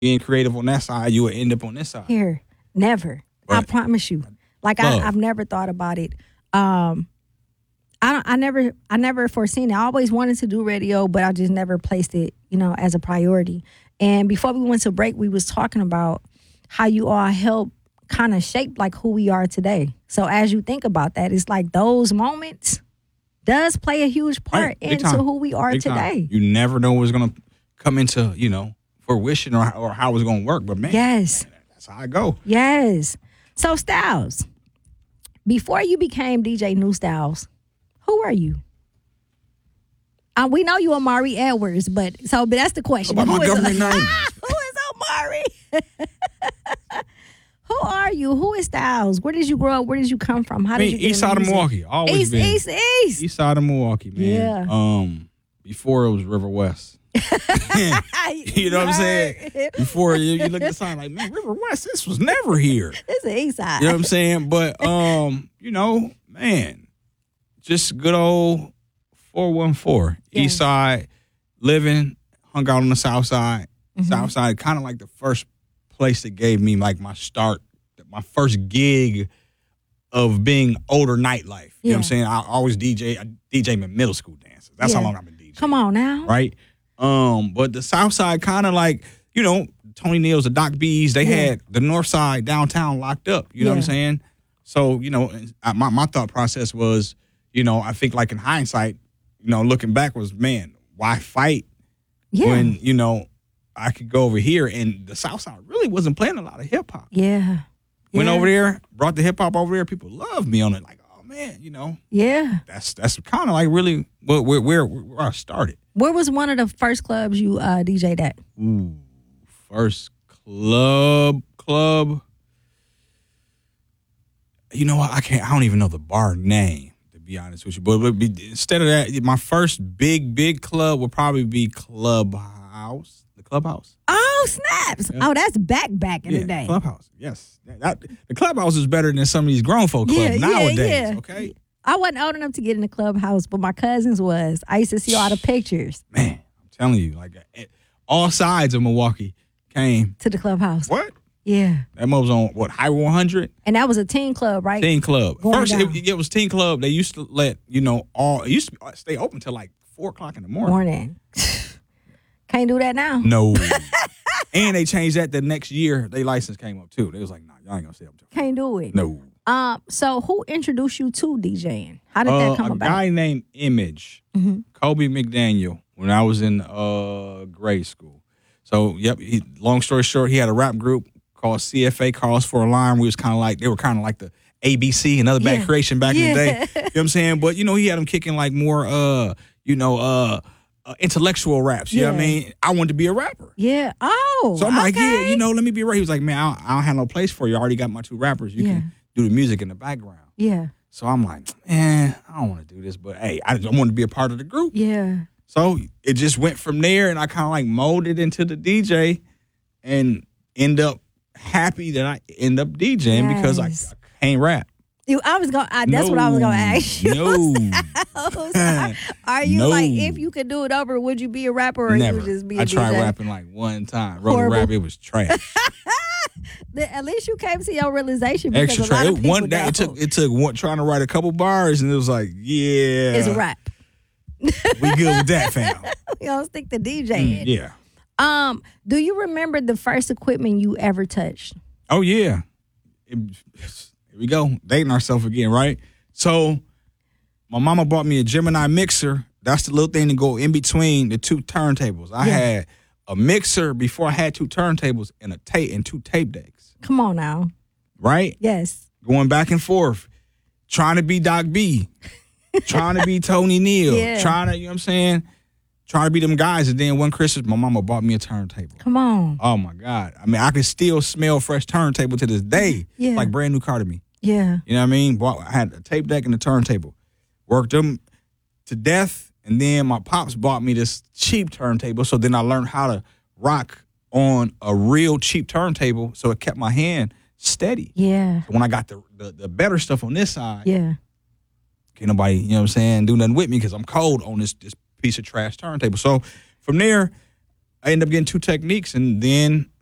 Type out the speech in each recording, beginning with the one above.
being creative on that side, you would end up on this side. Here, never. I Right. promise you. Like Love. I've never thought about it. I never foreseen it. I always wanted to do radio, but I just never placed it, as a priority. And before we went to break, we was talking about how you all help kind of shape like who we are today. So as you think about that, it's like those moments does play a huge part Right. Big into time. who we are Big time. today. You never know what's gonna come into, fruition or how it's gonna work. But man, Yes. that's how I go. Yes. So Styles, before you became DJ New Styles, who were you? We know you Amari Edwards, but that's the question. What about my Who is- government name? Who is Amari? Who are you? Who is Styles? Where did you grow up? Where did you come from? How did you get East into side of music? Milwaukee. Always been. East. East side of Milwaukee, man. Yeah. Before it was River West. You know what I'm saying? Before you look at the sign like, man, River West, this was never here. It's the East side. You know what I'm saying? But man, just good old 414. Yeah. East side, living, hung out on the south side. Mm-hmm. South side, kind of like the first place that gave me like my start, my first gig of being older nightlife. You know what I'm saying? I always DJ my middle school dances. That's how long I've been DJing. Come on now. Right? But the south side kind of like, Tony Neal's, the Doc B's, they had the north side downtown locked up. You know what I'm saying? So, my thought process was, I think like in hindsight, looking back was, man, why fight when, I could go over here, and the south side really wasn't playing a lot of hip hop. Yeah. Went over there, brought the hip hop over there. People loved me on it. Like, oh man, Yeah. that's kind of like really where I started. Where was one of the first clubs you DJ'd at? Ooh, first club. You know what? I don't even know the bar name, to be honest with you. But instead of that, my first big club would probably be Clubhouse. The Clubhouse. Oh, snaps. Yeah. Oh, that's back in the day. Clubhouse. Yes. The Clubhouse is better than some of these grown folk clubs nowadays, okay? I wasn't old enough to get in the Clubhouse, but my cousins was. I used to see all the pictures. Man, I'm telling you, like all sides of Milwaukee came. To the Clubhouse. What? Yeah. That was on, Highway 100? And that was a teen club, right? Teen club. Going First, down. it was teen club. They used to let, it used to stay open till like 4 o'clock in the morning. Can't do that now. No. And they changed that the next year. Their license came up too. They was like, nah, y'all ain't gonna stay up till 4. Can't do it. No. So who introduced you to DJing? How did that come a about? guy named Image, Kobe McDaniel, when I was in grade school. So, long story short, he had a rap group called CFA, Calls for Alarm. They were kind of like the ABC and other Bad Creation back in the day. You know what I'm saying? But, he had them kicking like more, intellectual raps. You know what I mean? I wanted to be a rapper. Yeah. Oh, So I'm like, okay. let me be a rapper. He was like, man, I don't have no place for you. I already got my 2 rappers. You can do the music in the background. Yeah. So I'm like, I don't want to do this, but hey, I want to be a part of the group. Yeah. So it just went from there, and I kind of like molded into the DJ and end up happy that I end up DJing because I can't rap. That's what I was gonna ask you. No. Are you No. like, if you could do it over, would you be a rapper or Never. you just be a I tried DJ? rapping like one time. Wrote Horrible. a rap, it was trash. At least you came to your realization because Extra a lot trash. of people One day it took one trying to write a couple bars, and it was like, yeah, it's a rap. we good with that, fam. We don't stick to DJing. Yeah. Do you remember the first equipment you ever touched? Oh yeah. Here we go, dating ourselves again, right? So my mama bought me a Gemini mixer. That's the little thing to go in between the 2 turntables. I had a mixer before I had 2 turntables and a tape and 2 tape decks. Come on now. Right? Yes. Going back and forth, trying to be Doc B, trying to be Tony Neal, trying to, you know what I'm saying? Trying to be them guys. And then one Christmas, my mama bought me a turntable. Come on. Oh my God. I mean, I can still smell fresh turntable to this day. Yeah. Like brand new car to me. Yeah. You know what I mean? I had a tape deck and a turntable. Worked them to death. And then my pops bought me this cheap turntable. So then I learned how to rock on a real cheap turntable. So it kept my hand steady. Yeah. So when I got the better stuff on this side, Yeah. can't nobody, you know what I'm saying, do nothing with me because I'm cold on this piece of trash turntable. So from there, I ended up getting 2 techniques. And then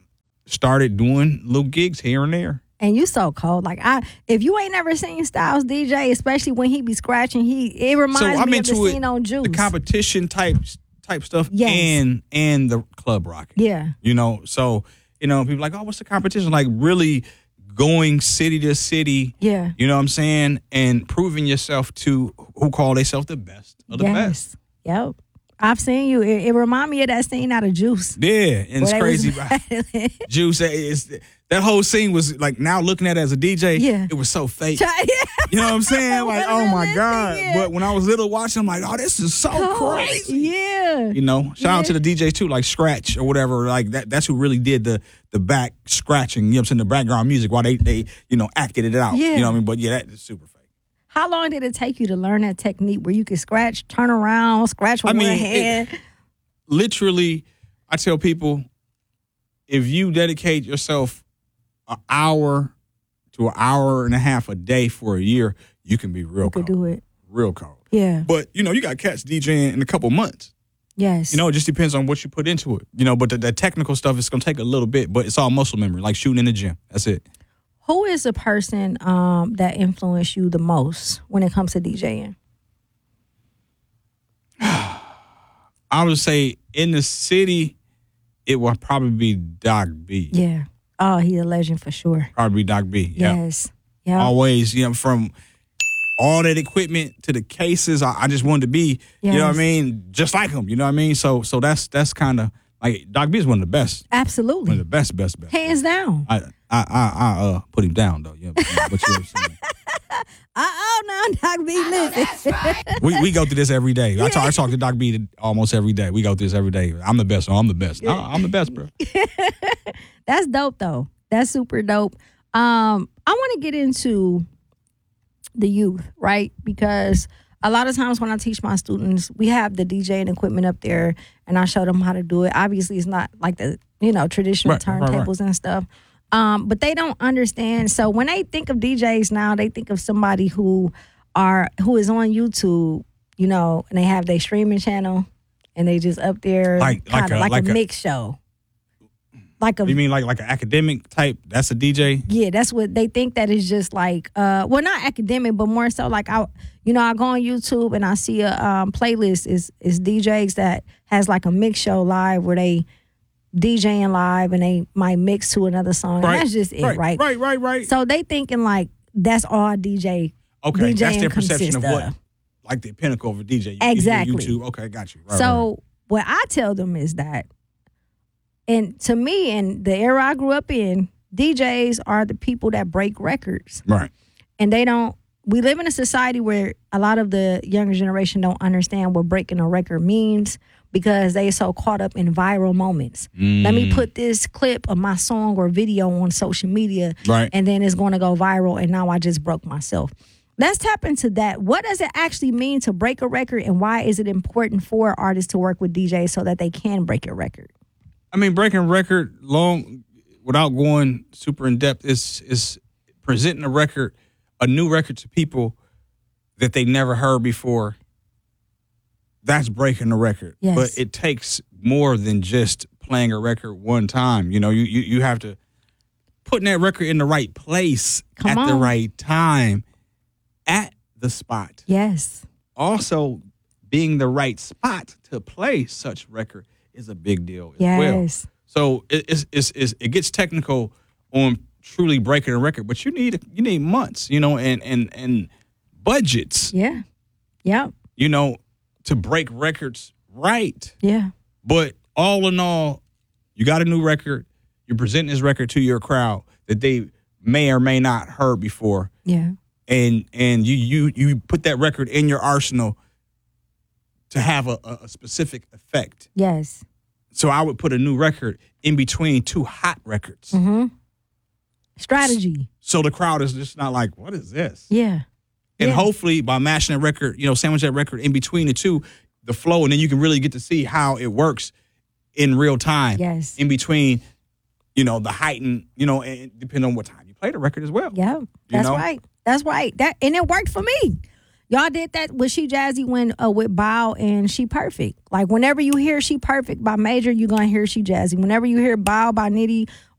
started doing little gigs here and there. And you so cold. Like if you ain't never seen Styles DJ, especially when he be scratching, it reminds me of the scene on Juice. The competition type stuff, yes. and the club rocking. Yeah. You know, so people like, oh, what's the competition? Like really going city to city. Yeah. You know what I'm saying? And proving yourself to who call themselves the best of the best. Yep. I've seen you. It remind me of that scene out of Juice. Yeah, and it's crazy. Juice, that whole scene was like, now looking at it as a DJ, it was so fake. You know what I'm saying? Like, oh my God. Yeah. But when I was little watching, I'm like, oh, this is so crazy. Yeah. You know, shout out to the DJs too, like Scratch or whatever. Like that's who really did the back scratching, you know what I'm saying, the background music while they acted it out. Yeah. You know what I mean? But yeah, that is super fake. How long did it take you to learn that technique where you could scratch, turn around, scratch with one hand? Literally, I tell people, if you dedicate yourself an hour to an hour and a half a day for a year, you can be real cold. You could do it. Real cold. Yeah. But, you got cats DJing in a couple months. Yes. It just depends on what you put into it. But the technical stuff is going to take a little bit, but it's all muscle memory, like shooting in the gym. That's it. Who is the person that influenced you the most when it comes to DJing? I would say in the city, it would probably be Doc B. Yeah. Oh, he's a legend for sure. Probably Doc B. Yes. Yeah. Always, from all that equipment to the cases, I just wanted to be, you know what I mean, just like him. You know what I mean? So that's kind of like Doc B is one of the best. Absolutely. One of the best. Hands down. I put him down though. Yeah, but you know what I'm saying. Now Doc B, listen. we go through this every day. I talk to Doc B almost every day. We go through this every day. I'm the best. I'm the best. I'm the best, bro. That's dope though. That's super dope. I want to get into the youth, right? Because a lot of times when I teach my students, we have the DJing equipment up there and I show them how to do it. Obviously, it's not like the, traditional turntables and stuff. But they don't understand. So when they think of DJs now, they think of somebody who is on YouTube, and they have their streaming channel and they just up there like a mix show. You mean like an academic type? That's a DJ? Yeah, that's what they think. That is just like not academic, but more so like I go on YouTube and I see a playlist is DJs that has like a mix show live where they DJing live and they might mix to another song. Right. And that's just it, right? Right. So they thinking like that's all DJ. Okay, DJing that's their perception of what, of. like the pinnacle of a DJ. Exactly. YouTube. Okay, got you. Right, so what I tell them is that, and to me, in the era I grew up in, DJs are the people that break records. Right. And we live in a society where a lot of the younger generation don't understand what breaking a record means because they so caught up in viral moments. Let me put this clip of my song or video on social media, and then it's going to go viral, and now I just broke myself. Let's tap into that. What does it actually mean to break a record, and why is it important for artists to work with DJs so that they can break a record? I mean, breaking a record without going super in depth is presenting a new record to people that they never heard before. That's breaking a record. Yes. But it takes more than just playing a record one time. You have to put that record in the right place the right time at the spot. Yes. Also, being the right spot to play such record is a big deal as well. So it gets technical on truly breaking a record, but you need months, and budgets. Yeah. Yep. To break records right. Yeah. But all in all, you got a new record, you're presenting this record to your crowd that they may or may not heard before. Yeah. And you put that record in your arsenal to have a specific effect. Yes. So I would put a new record in between two hot records. Mm-hmm. Strategy. So the crowd is just not like, what is this? Yeah. And hopefully by mashing that record, sandwich that record in between the two, the flow, and then you can really get to see how it works in real time. Yes. In between, the heightened, and depending on what time you play the record as well. Yeah. That's right. That's right. And it worked for me. Y'all did that with She Jazzy with Bow and She Perfect. Like whenever you hear She Perfect by Major, you're going to hear She Jazzy. Whenever you hear Bow by Nitty